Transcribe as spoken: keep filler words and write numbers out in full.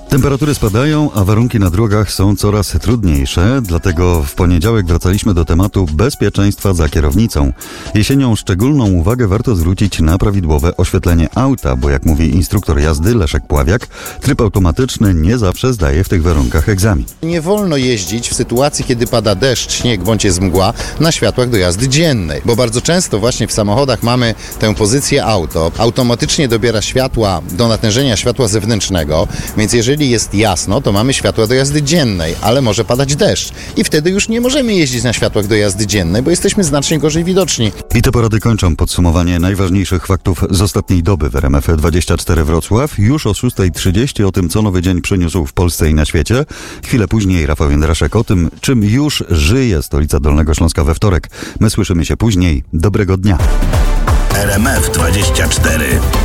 Temperatury spadają, a warunki na drogach są coraz trudniejsze, dlatego w poniedziałek wracaliśmy do tematu bezpieczeństwa za kierownicą. Jesienią szczególną uwagę warto zwrócić na prawidłowe oświetlenie auta, bo jak mówi instruktor jazdy Leszek Pławiak, tryb automatyczny nie zawsze zdaje w tych warunkach egzamin. Nie wolno jeździć w sytuacji, kiedy pada deszcz, śnieg bądź jest mgła na światłach do jazdy dziennej, bo bardzo często właśnie w samochodach mamy tę pozycję auto, automatycznie dobiera światła do natężenia światła zewnętrznego, więc jeżeli jest jasno, to mamy światła do jazdy dziennej, ale może padać deszcz i wtedy już nie możemy jeździć na światłach do jazdy dziennej, bo jesteśmy znacznie gorzej widoczni. I te porady kończą podsumowanie najważniejszych faktów z ostatniej doby w R M F dwadzieścia cztery Wrocław. Już o szósta trzydzieści o tym, co nowy dzień przyniósł w Polsce i na świecie. Chwilę później Rafał Jędraszek o tym, czym już żyje stolica Dolnego Śląska we wtorek. My słyszymy się później. Dobrego dnia. R M F dwadzieścia cztery.